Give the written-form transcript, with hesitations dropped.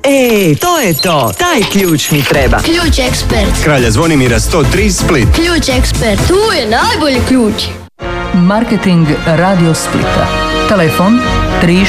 To je to. Taj ključ mi treba. Ključ ekspert. Kralja Zvonimira 103 Split. Ključ ekspert. Tu je najbolji ključ. Marketing Radio Splita. Telefon 3